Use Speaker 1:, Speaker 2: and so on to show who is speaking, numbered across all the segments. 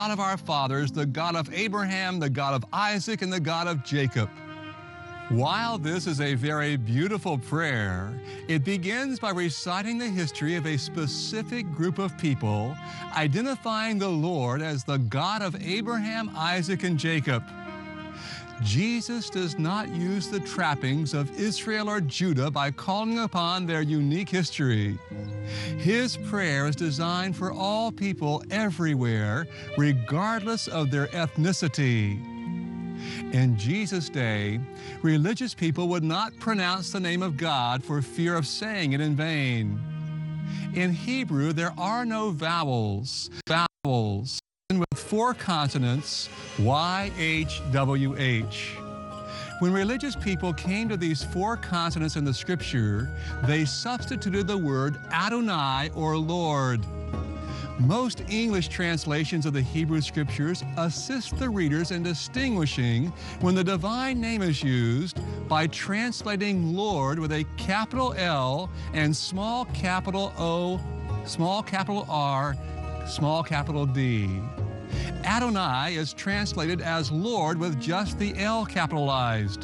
Speaker 1: God of our fathers, the God of Abraham, the God of Isaac, and the God of Jacob. While this is a very beautiful prayer, it begins by reciting the history of a specific group of people, identifying the Lord as the God of Abraham, Isaac, and Jacob. Jesus does not use the trappings of Israel or Judah by calling upon their unique history. His prayer is designed for all people everywhere, regardless of their ethnicity. In Jesus' day, religious people would not pronounce the name of God for fear of saying it in vain. In Hebrew, there are no vowels. With 4 consonants, Y-H-W-H. When religious people came to these 4 consonants in the Scripture, they substituted the word Adonai, or Lord. Most English translations of the Hebrew Scriptures assist the readers in distinguishing when the divine name is used by translating Lord with a capital L and small capital O, small capital R, small capital D. Adonai is translated as Lord with just the L capitalized.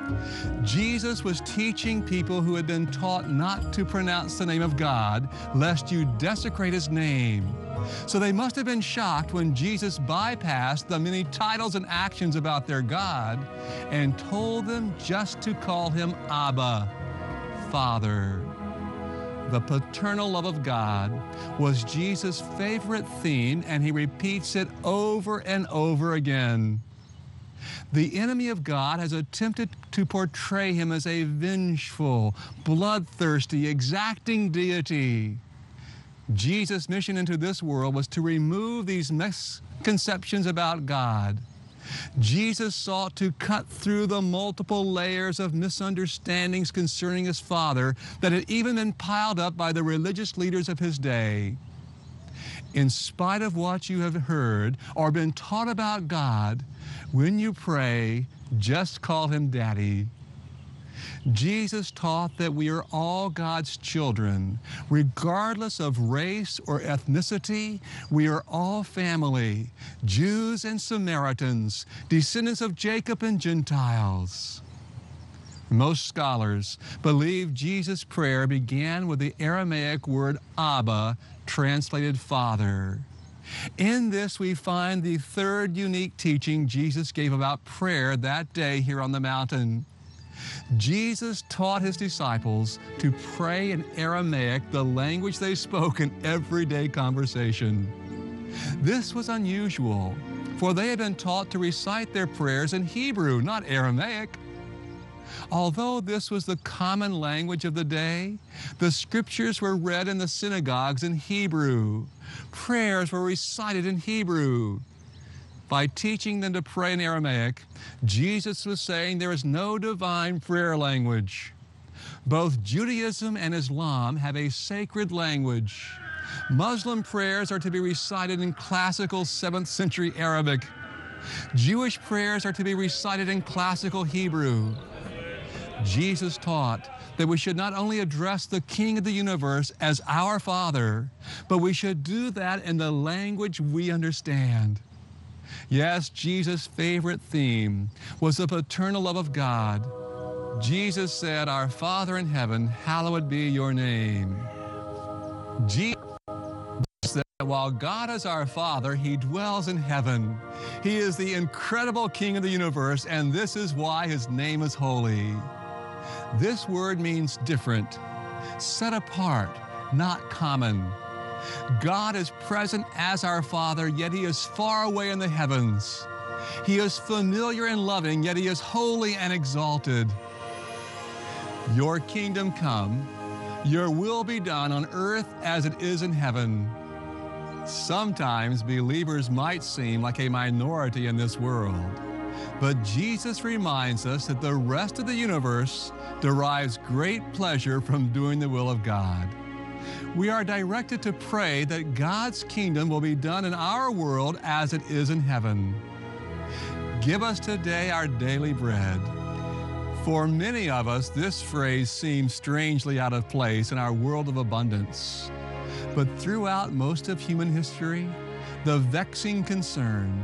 Speaker 1: Jesus was teaching people who had been taught not to pronounce the name of God, lest you desecrate His name. So they must have been shocked when Jesus bypassed the many titles and actions about their God and told them just to call Him Abba, Father. The paternal love of God was Jesus' favorite theme, and He repeats it over and over again. The enemy of God has attempted to portray Him as a vengeful, bloodthirsty, exacting deity. Jesus' mission into this world was to remove these misconceptions about God. Jesus sought to cut through the multiple layers of misunderstandings concerning His Father that had even been piled up by the religious leaders of His day. In spite of what you have heard or been taught about God, when you pray, just call Him Daddy. Jesus taught that we are all God's children. Regardless of race or ethnicity, we are all family, Jews and Samaritans, descendants of Jacob and Gentiles. Most scholars believe Jesus' prayer began with the Aramaic word Abba, translated Father. In this, we find the third unique teaching Jesus gave about prayer that day here on the mountain. Jesus taught His disciples to pray in Aramaic, the language they spoke in everyday conversation. This was unusual, for they had been taught to recite their prayers in Hebrew, not Aramaic. Although this was the common language of the day, the Scriptures were read in the synagogues in Hebrew. Prayers were recited in Hebrew. By teaching them to pray in Aramaic, Jesus was saying there is no divine prayer language. Both Judaism and Islam have a sacred language. Muslim prayers are to be recited in classical 7th century Arabic. Jewish prayers are to be recited in classical Hebrew. Jesus taught that we should not only address the King of the universe as our Father, but we should do that in the language we understand. Yes, Jesus' favorite theme was the paternal love of God. Jesus said, "Our Father in heaven, hallowed be your name." Jesus said that while God is our Father, He dwells in heaven. He is the incredible King of the universe, and this is why His name is holy. This word means different, set apart, not common. God is present as our Father, yet He is far away in the heavens. He is familiar and loving, yet He is holy and exalted. Your kingdom come, your will be done on earth as it is in heaven. Sometimes believers might seem like a minority in this world, but Jesus reminds us that the rest of the universe derives great pleasure from doing the will of God. We are directed to pray that God's kingdom will be done in our world as it is in heaven. Give us today our daily bread. For many of us, this phrase seems strangely out of place in our world of abundance. But throughout most of human history, the vexing concern